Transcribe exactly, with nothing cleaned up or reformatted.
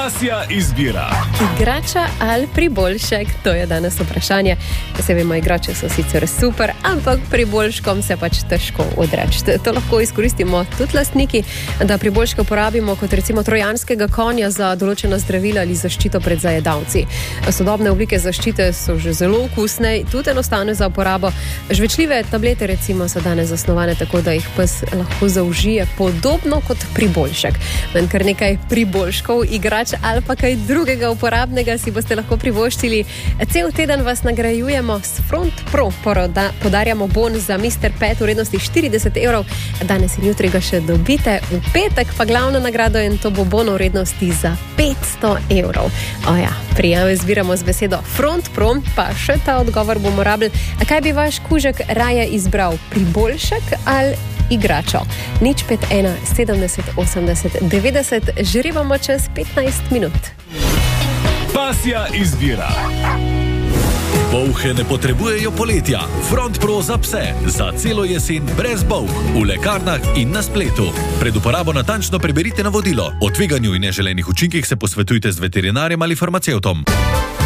Pasja izbira. Igrača ali priboljšek? To je danes vprašanje. Se vemo, igrače so sicer super, ampak priboljškom se pač težko odreči. To lahko izkoristimo tudi lastniki, da priboljške uporabimo kot recimo trojanskega konja za določena zdravila ali zaščito pred zajedavci. Sodobne oblike zaščite so že zelo okusne, tudi enostavne za uporabo. Žvečljive tablete recimo so danes zasnovane tako, da jih pes lahko zaužije podobno kot priboljšek. Men kar nekaj priboljškov, igrač ali pa kaj drugega uporabnega si boste lahko privoščili. Cel teden vas nagrajujemo s Front Pro. Podarjamo bon za mister Pet v vrednosti štirideset evrov. Danes in jutri ga še dobite. V petek pa glavna nagrada in to bo bon v vrednosti za petsto evrov. Oja, prijave zbiramo z besedo Front Pro, pa še ta odgovor bomo rabili. A kaj bi vaš kužek raje izbral? Priboljšek ali igračo? nič pet ena sedemdeset osemdeset devetdeset, žrebamo čez petnajst minut. Pasja izbira. Bolhe ne potrebujejo poletja. Front Pro za pse. Za celo jesen brez bolh. V lekarnah in na spletu. Pred uporabo natančno preberite navodilo. O tveganju in neželenih učinkih se posvetujte z veterinarjem ali farmacevtom.